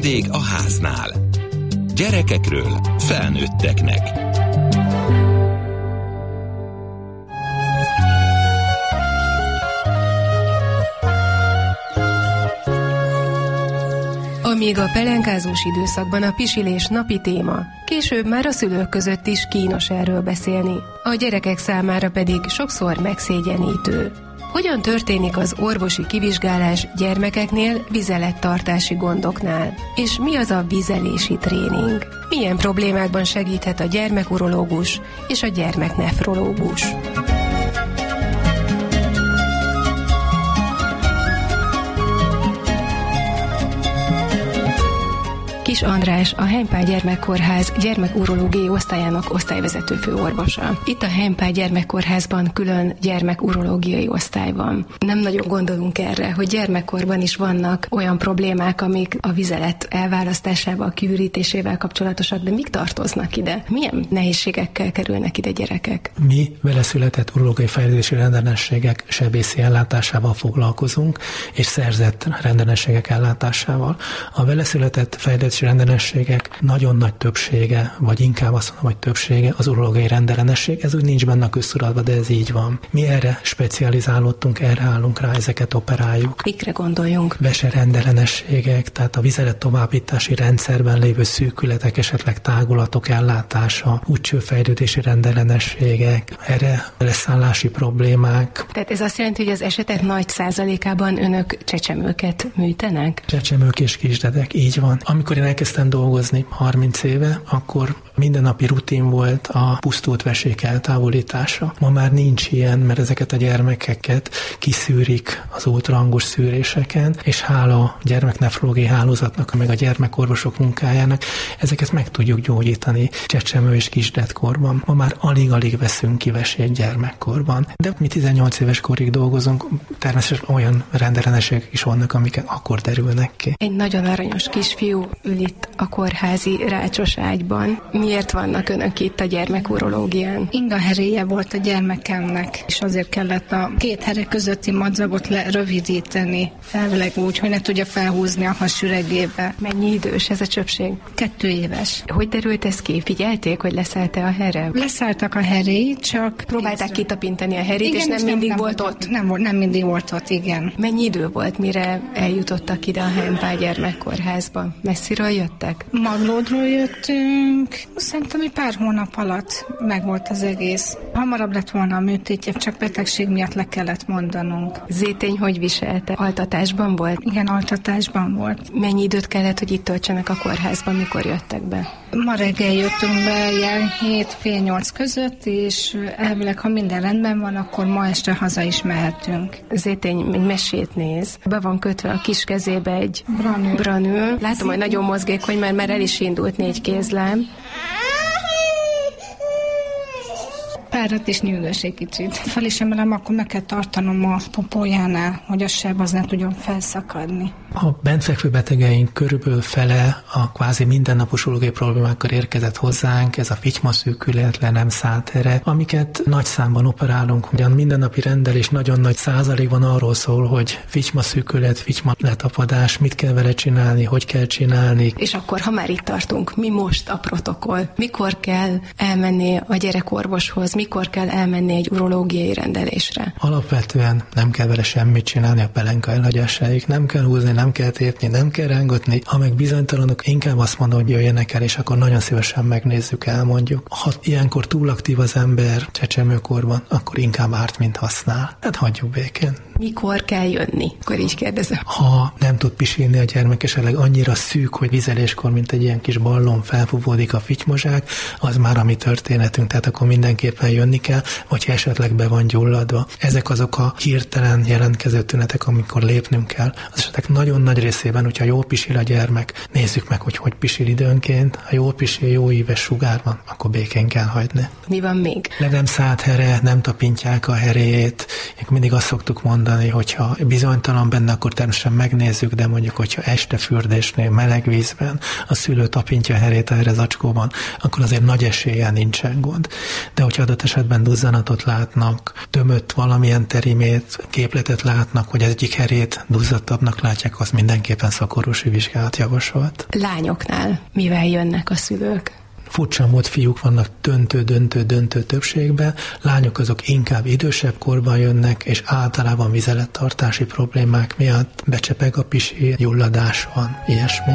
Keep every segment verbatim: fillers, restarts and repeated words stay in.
Vendég a háznál. Gyerekekről felnőtteknek. Amíg a pelenkázós időszakban a pisilés napi téma, később már a szülők között is kínos erről beszélni, a gyerekek számára pedig sokszor megszégyenítő. Hogyan történik az orvosi kivizsgálás gyermekeknél vizelettartási gondoknál? És mi az a vizelési tréning? Milyen problémákban segíthet a gyermekurológus és a gyermeknefrológus? Kis András, a Heimpál Gyermekkórház gyermekurológiai osztályának osztályvezető főorvosa. Itt a Heimpál Gyermekkórházban külön gyermekurológiai osztály van. Nem nagyon gondolunk erre, hogy gyermekkorban is vannak olyan problémák, amik a vizelet elválasztásával, kiürítésével kapcsolatosak, de mik tartoznak ide? Milyen nehézségekkel kerülnek ide gyerekek? Mi veleszületett urológiai fejlődési rendellenességek sebészi ellátásával foglalkozunk, és szerzett rendellenességek ellátásával. A veleszületett fejlődési rendellenességek nagyon nagy többsége, vagy inkább azt mondom, hogy többsége az urológiai rendellenesség. Ez úgy nincs benne a köztudatban, de ez így van. Mi erre specializálódtunk, erre állunk rá, ezeket operáljuk. Mikre gondoljunk? Vese rendellenességek, tehát a vizelet továbbítási rendszerben lévő szűkületek, esetleg tágulatok ellátása, útcsőfejlődési rendellenességek, erre leszállási problémák. Tehát ez azt jelenti, hogy az esetek nagy százalékában önök csecsemőket műtenek? Csecsemők és kisdedek, így van. Amikor én elkezdtem dolgozni harminc éve, akkor mindennapi rutin volt a pusztult vesék eltávolítása. Ma már nincs ilyen, mert ezeket a gyermekeket kiszűrik az ultrahangos szűréseken, és hála a gyermeknefrológiai hálózatnak, meg a gyermekorvosok munkájának, ezeket meg tudjuk gyógyítani csecsemő és kisdedkorban. Ma már alig-alig veszünk ki vesét gyermekkorban. De mi tizennyolc éves korig dolgozunk, természetesen olyan rendellenességek is vannak, amiket akkor derülnek ki. Egy nagyon aranyos kisfiú ül itt a kórházi rácsos ágyban. Miért vannak önök itt a gyermekurológián? Inga heréje volt a gyermekemnek, és azért kellett a két here közötti madzagot lerövidíteni. Elvileg úgy, hogy ne tudja felhúzni a hasüregébe. Mennyi idős ez a csöpség? Kettő éves. Hogy derült ez ki? Figyelték, hogy leszállt-e a here? Leszálltak a heréi, csak... Próbálták kitapintani a herét, igen, és nem és mindig nem, volt nem, ott? Nem, nem mindig volt ott, igen. Mennyi idő volt, mire eljutottak ide a Heimpál Gyermekkórházba? Messziről jöttek? Maglódról jöttünk. Szerintem egy pár hónap alatt megvolt az egész. Hamarabb lett volna a műtétje, csak betegség miatt le kellett mondanunk. Zétény hogy viselte? Altatásban volt? Igen, altatásban volt. Mennyi időt kellett, hogy itt töltsenek a kórházban, mikor jöttek be? Ma reggel jöttünk be, ilyen hét fél nyolc között, és elvileg, ha minden rendben van, akkor ma este haza is mehetünk. Zétény egy mesét néz. Be van kötve a kis kezébe egy branül. branül. Látom, hogy nagyon mozgékony, mert már el is indult négy kézlám. Párat és nyűgös egy kicsit. Fel is emelem, akkor meg kell tartanom a popójánál, hogy a seb az ne tudjon felszakadni. A bentfekvő betegeink körülbelül fele a kvázi mindennapos urológiai problémákkal érkezett hozzánk, ez a fityma-szűkület, le nem szállt here, amiket nagy számban operálunk. Ugyan mindennapi rendelés nagyon nagy százalékban arról szól, hogy fityma-szűkület, fityma-letapadás, mit kell vele csinálni, hogy kell csinálni. És akkor, ha már itt tartunk, mi most a protokoll? Mikor kell elmenni a gyerekorvoshoz? Mikor kell elmenni egy urológiai rendelésre? Alapvetően nem kell vele semmit csinálni a pelenka elhagyásáig, nem kell húzni, nem kell tépni, nem kell rángatni. Ha meg bizonytalanok, inkább azt mondom, hogy jöjjenek el, és akkor nagyon szívesen megnézzük, elmondjuk. Ha ilyenkor túl aktív az ember csecsemőkorban, akkor inkább árt, mint használ. Hát hagyjuk békén. Mikor kell jönni? Akkor így kérdezem. Ha nem tud pisilni a gyermek, esetleg annyira szűk, hogy vizeléskor, mint egy ilyen kis ballon felfúvódik a fitymozsák, az már a mi történetünk, tehát akkor mindenképpen jönni kell, vagy esetleg be van gyulladva. Ezek azok a hirtelen jelentkező tünetek, amikor lépnünk kell. Az esetek nagyon nagy részében, hogyha jól pisil a gyermek, nézzük meg, hogy hogy pisil időnként. Ha jól pisil, jó íves sugár van, akkor békén kell hagyni. Mi van még? Le nem szállt here, nem tapintják a heréjét. Mindig azt szoktuk mondani, hogyha bizonytalan benne, akkor természetesen megnézzük, de mondjuk, hogyha este fürdésnél, meleg vízben a szülő tapintja a herét erre zacskóban, akkor azért nagy eséllyel nincsen gond. De hogyha adott esetben duzzanatot látnak, tömött valamilyen terimét, képletet látnak, hogy egyik herét duzzadtabbnak látják, az mindenképpen szakorvosi vizsgálat javasolt. Lányoknál mivel jönnek a szülők? Furcsa mód fiúk vannak döntő-döntő-döntő többségben, lányok azok inkább idősebb korban jönnek, és általában vizelettartási problémák miatt becsepeg a pisi, gyulladás van, ilyesmik.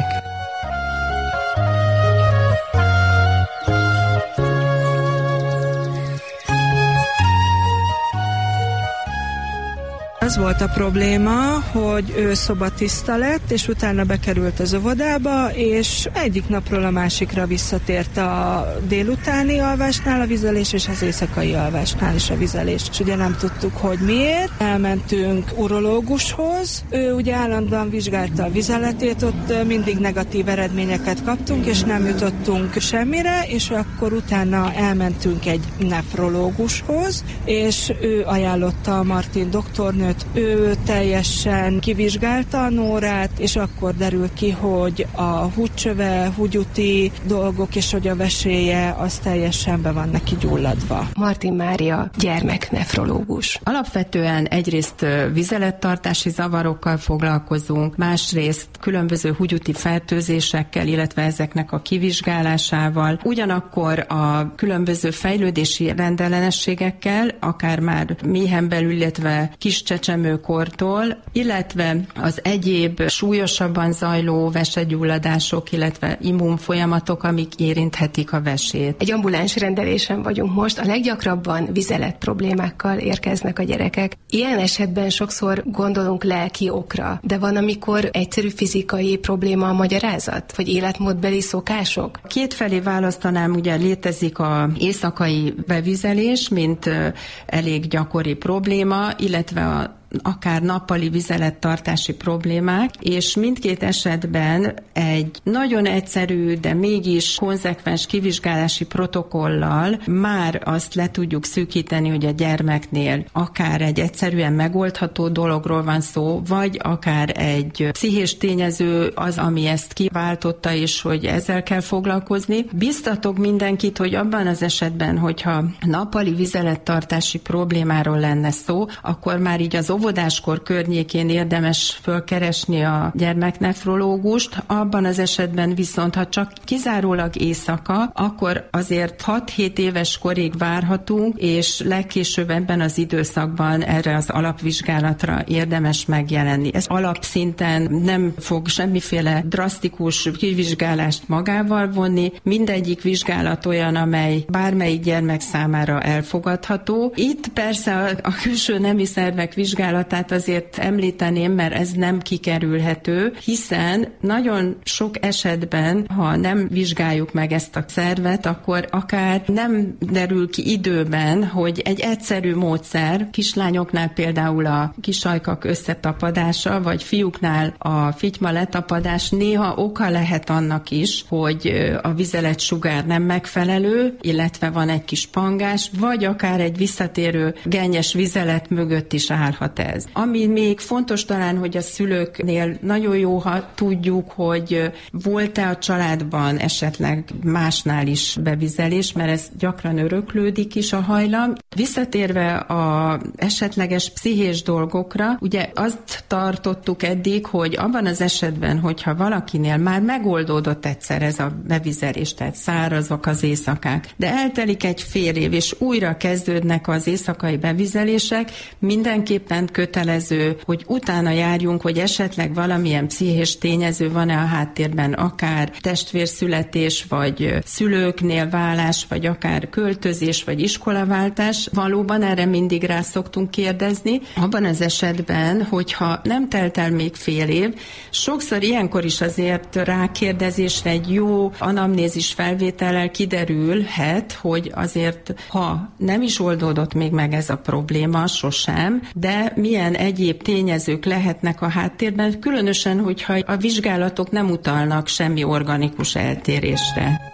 Az volt a probléma, hogy ő szobatiszta lett, és utána bekerült az óvodába, és egyik napról a másikra visszatért a délutáni alvásnál a vizelés, és az éjszakai alvásnál is a vizelés. És ugye nem tudtuk, hogy miért. Elmentünk urológushoz, ő ugye állandóan vizsgálta a vizeletét, ott mindig negatív eredményeket kaptunk, és nem jutottunk semmire, és akkor utána elmentünk egy nefrológushoz, és ő ajánlotta a Martin doktornőt. Ő teljesen kivizsgálta a Nórát, és akkor derül ki, hogy a húgycsöve, húgyúti dolgok, és hogy a veséje, az teljesen be van neki gyulladva. Martin Mária, gyermeknefrológus. Alapvetően egyrészt vizelettartási zavarokkal foglalkozunk, másrészt különböző húgyúti fertőzésekkel, illetve ezeknek a kivizsgálásával. Ugyanakkor a különböző fejlődési rendellenességekkel, akár már méhen belül, illetve kis csecsemőkortól, illetve az egyéb súlyosabban zajló vesegyulladások, illetve immunfolyamatok, amik érinthetik a vesét. Egy ambuláns rendelésen vagyunk most, a leggyakrabban vizelet problémákkal érkeznek a gyerekek. Ilyen esetben sokszor gondolunk lelki okra, de van, amikor egyszerű fizikai probléma a magyarázat, vagy életmódbeli szokások? Kétfelé választanám, ugye létezik az éjszakai bevizelés, mint elég gyakori probléma, illetve a akár nappali vizelettartási problémák, és mindkét esetben egy nagyon egyszerű, de mégis konzekvens kivizsgálási protokollal már azt le tudjuk szűkíteni, hogy a gyermeknél akár egy egyszerűen megoldható dologról van szó, vagy akár egy pszichés tényező az, ami ezt kiváltotta, és hogy ezzel kell foglalkozni. Biztatok mindenkit, hogy abban az esetben, hogyha nappali vizelettartási problémáról lenne szó, akkor már így az óvodáskor környékén érdemes fölkeresni a gyermeknefrológust, abban az esetben viszont, ha csak kizárólag éjszaka, akkor azért hat-hét éves korig várhatunk, és legkésőbb ebben az időszakban erre az alapvizsgálatra érdemes megjelenni. Ez alapszinten nem fog semmiféle drasztikus kivizsgálást magával vonni, mindegyik vizsgálat olyan, amely bármelyik gyermek számára elfogadható. Itt persze a, a külső nemi szervek vizsgálatát azért említeném, mert ez nem kikerülhető, hiszen nagyon sok esetben, ha nem vizsgáljuk meg ezt a szervet, akkor akár nem derül ki időben, hogy egy egyszerű módszer, kislányoknál például a kisajkak összetapadása, vagy fiúknál a fityma letapadás néha oka lehet annak is, hogy a vizeletsugár nem megfelelő, illetve van egy kis pangás, vagy akár egy visszatérő gennyes vizelet mögött is állhat ez. Ami még fontos talán, hogy a szülőknél nagyon jó, ha tudjuk, hogy volt-e a családban esetleg másnál is bevizelés, mert ez gyakran öröklődik is a hajlam. Visszatérve a esetleges pszichés dolgokra, ugye azt tartottuk eddig, hogy abban az esetben, hogyha valakinél már megoldódott egyszer ez a bevizelés, tehát szárazok az éjszakák, de eltelik egy fél év, és újra kezdődnek az éjszakai bevizelések, mindenképpen kötelező, hogy utána járjunk, hogy esetleg valamilyen pszichés tényező van-e a háttérben, akár testvérszületés, vagy szülőknél válás, vagy akár költözés, vagy iskolaváltás. Valóban erre mindig rá szoktunk kérdezni. Abban az esetben, hogyha nem telt el még fél év, sokszor ilyenkor is azért rákérdezésre egy jó anamnézis felvétellel kiderülhet, hogy azért, ha nem is oldódott még meg ez a probléma, sosem, de milyen egyéb tényezők lehetnek a háttérben, különösen, hogyha a vizsgálatok nem utalnak semmi organikus eltérésre.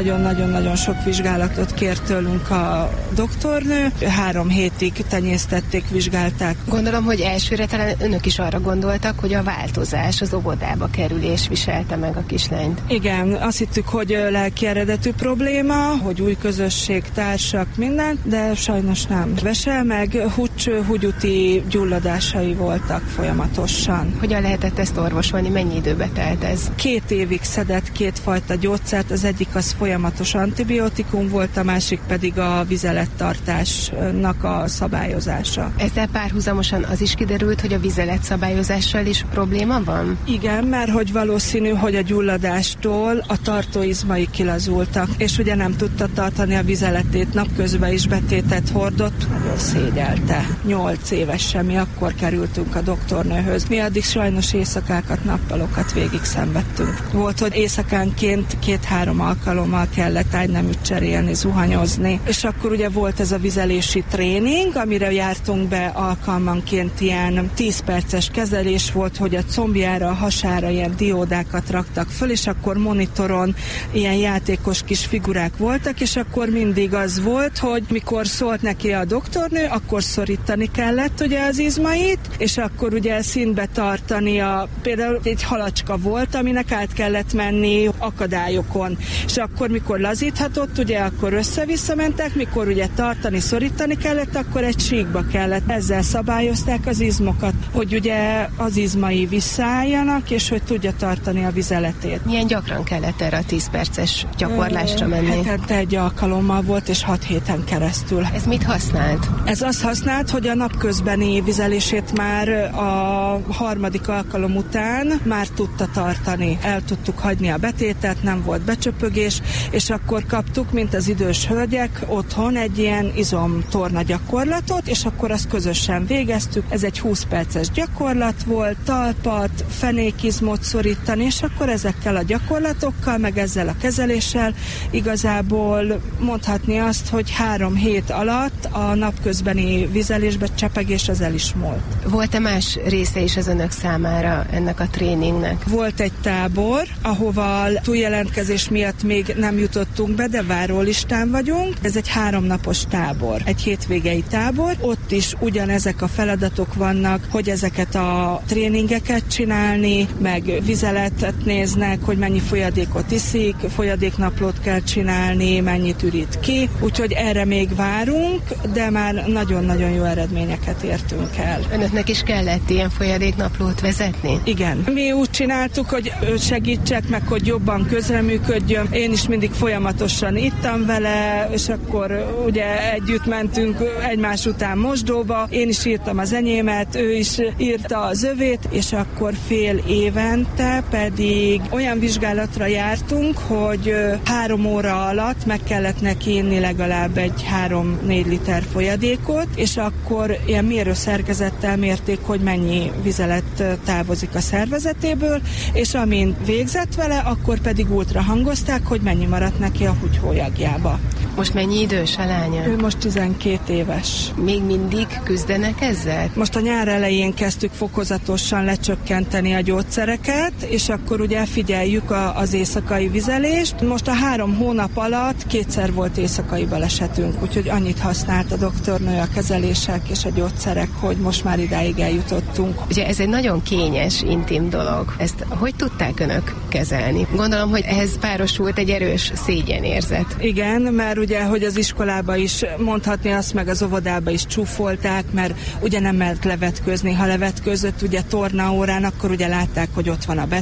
nagyon-nagyon-nagyon sok vizsgálatot kért tőlünk a doktornő. Három hétig tenyésztették, vizsgálták. Gondolom, hogy elsőre talán önök is arra gondoltak, hogy a változás, az óvodába kerülés viselte meg a kislányt. Igen, azt hittük, hogy lelki eredetű probléma, hogy új közösség, társak, minden, de sajnos nem. Vesel meg húcső, húgyúti gyulladásai voltak folyamatosan. Hogyan lehetett ezt orvosolni? Mennyi időbe telt ez? Két évig szedett kétfajta gyógyszert, az egyik az folyamatos antibiotikum volt, a másik pedig a vizelettartásnak a szabályozása. Ezzel párhuzamosan az is kiderült, hogy a vizeletszabályozással is probléma van? Igen, mert hogy valószínű, hogy a gyulladástól a tartóizmai kilazultak, és ugye nem tudta tartani a vizeletét, napközben is betétet hordott, nagyon szégyelte. Nyolc évesen mi akkor kerültünk a doktornőhöz. Mi addig sajnos éjszakákat, nappalokat végig szenvedtünk. Volt, hogy éjszakánként két-három alkalommal kellett ágyneműt cserélni, zuhanyozni, és akkor ugye volt ez a vizelési tréning, amire jártunk be alkalmanként, ilyen tíz perces kezelés volt, hogy a combjára, a hasára ilyen diódákat raktak föl, és akkor monitoron ilyen játékos kis figurák voltak, és akkor mindig az volt, hogy mikor szólt neki a doktornő, akkor szorítani kellett ugye az izmait, és akkor ugye színbe tartani a, például egy halacska volt, aminek át kellett menni akadályokon, és akkor mikor lazíthatott, ugye akkor össze-vissza mentek, mikor ugye tartani, szorítani kellett, akkor egy síkba kellett. Ezzel szabályozták az izmokat, hogy ugye az izmai visszaálljanak, és hogy tudja tartani a vizeletét. Milyen gyakran kellett erre a tíz perces gyakorlásra menni? Hetente egy alkalommal volt, és hat héten keresztül. Ez mit használt? Ez azt használt, hogy a napközbeni vizelését már a harmadik alkalom után már tudta tartani. El tudtuk hagyni a betétet, nem volt becsöpögés, és akkor kaptuk, mint az idős hölgyek, otthon egy ilyen izomtorna gyakorlatot, és akkor azt közösen végeztük. Ez egy húsz perces gyakorlat volt, talpat, fenékizmot szorítani, és akkor ezekkel a gyakorlatokkal, meg ezzel a kezeléssel igazából mondhatni azt, hogy három hét alatt a napközbeni vizelésbe csepegés az el is múlt. Volt-e más része is az önök számára ennek a tréningnek? Volt egy tábor, ahova túljelentkezés miatt még nem jutottunk be, de várólistán vagyunk. Ez egy háromnapos tábor, egy hétvégei tábor. Ott is ugyanezek a feladatok vannak, hogy ezeket a tréningeket csinálni, meg vizeletet néznek, hogy mennyi folyadékot iszik, folyadéknaplót kell csinálni, mennyit ürít ki. Úgyhogy erre még várunk, de már nagyon-nagyon jó eredményeket értünk el. Önöknek is kellett ilyen folyadéknaplót vezetni? Igen. Mi úgy csináltuk, hogy segítsek meg, hogy jobban közreműködjön. Én is mindig folyamatosan ittam vele, és akkor ugye együtt mentünk egymás után mosdóba. Én is írtam az enyémet, ő is írta az övét, és akkor fél évente pedig olyan vizsgálatra jártunk, hogy három óra alatt meg kellett neki inni legalább egy három-négy liter folyadékot, és akkor ilyen mérőszerkezettel mérték, hogy mennyi vizelet távozik a szervezetéből, és amin végzett vele, akkor pedig ultrahangozták, hogy mennyi maradt neki a húgyhólyagjába. Most mennyi idős a lánya? Ő most tizenkét éves. Még mindig küzdenek ezzel? Most a nyár elején kezdtük fokozatosan lecsökkenteni a gyógyszereket, és akkor ugye figyeljük a, az éjszakai vizelést. Most a három hónap alatt kétszer volt éjszakai balesetünk, úgyhogy annyit használt a doktornő a kezelések és a gyógyszerek, hogy most már idáig eljutottunk. Ugye ez egy nagyon kényes, intim dolog. Ezt hogy tudták önök kezelni? Gondolom, hogy ehhez párosult egy erős szégyenérzet. Igen, mert ugye, hogy az iskolába is mondhatni azt, meg az óvodába is csúfolták, mert ugye nem mert levetkőzni. Ha levetkőzött ugye tornaórán, akkor ugye látták, hogy ott van a